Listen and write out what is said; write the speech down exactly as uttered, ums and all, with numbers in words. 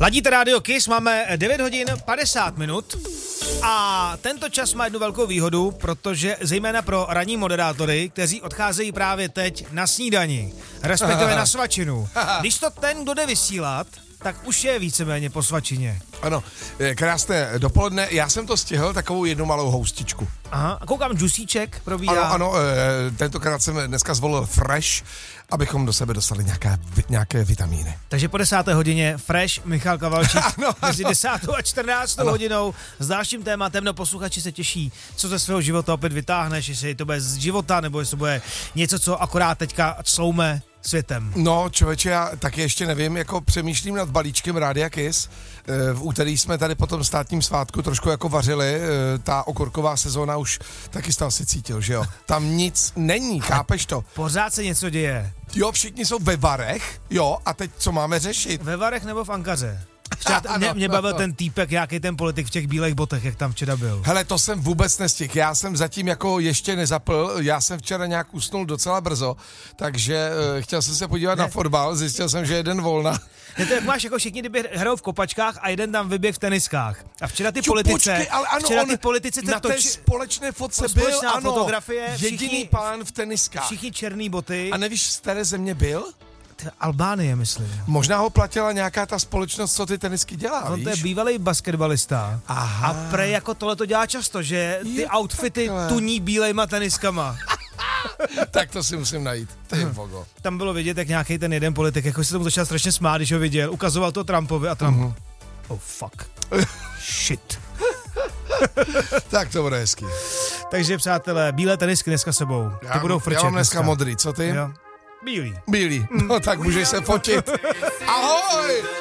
Ladíte Radio Kiss, máme devět hodin padesát minut a tento čas má jednu velkou výhodu, protože zejména pro ranní moderátory, kteří odcházejí právě teď na snídani, respektive na svačinu. Když to ten, kdo jde vysílat, tak už je víceméně po svačině. Ano, krásné dopoledne, já jsem to stihl, takovou jednu malou houstičku. Aha, a koukám, džusíček probíhá. Ano, ano, tentokrát jsem dneska zvolil fresh, abychom do sebe dostali nějaké, nějaké vitamíny. Takže po desáté hodině fresh Michal Kavalčík mezi desátou a čtrnáctou hodinou s dalším tématem. No, posluchači se těší, co ze svého života opět vytáhneš, jestli to bude z života, nebo jestli to bude něco, co akorát teďka cloume světem. No, člověče, já taky ještě nevím, jako přemýšlím nad balíčkem Rádia Kiss. V úterý jsme tady po tom státním svátku trošku jako vařili, ta okurková sezóna už taky jste asi cítil, že jo? Tam nic není, chápeš to? Pořád se něco děje. Jo, všichni jsou ve varech, jo, a teď co máme řešit? Ve varech nebo v Ankaře? Včera, mě, mě bavil ten týpek, jaký ten politik v těch bílých botech, jak tam včera byl. Hele, to jsem vůbec nestihl, já jsem zatím jako ještě nezapl, já jsem včera nějak usnul docela brzo, takže uh, chtěl jsem se podívat ne. na fotbal, zjistil jsem, že jeden volna. Je to jak máš jako všichni, kdyby hrajou v kopačkách a jeden tam vyběh v teniskách. A včera ty Ču, politice, počkej, ale ano, včera on ty politici na té společné fotce byl, ano, fotografie, jediný všichni, pán v teniskách. Všichni černý boty. A nevíš, z které země byl? Albánie, myslím. Možná ho platila nějaká ta společnost, co ty tenisky dělá, no, víš? To je bývalý basketbalista. Aha. A prej jako tohle to dělá často, že ty je outfity takhle tuní bílejma teniskama. Tak to si musím najít. Ty vogo. Tam bylo vidět, jak nějaký ten jeden politik, jako se tomu začal strašně smát, když ho viděl. Ukazoval to Trumpovi a Trump. Uh-huh. Oh fuck. Shit. Tak to bude hezky. Takže přátelé, bílé tenisky dneska sebou. Já, ty budou frčet. Já mám dneska, dneska modrý, co ty? Jo. Bílý. Bílý. No tak můžeš se fotit. Ahoj!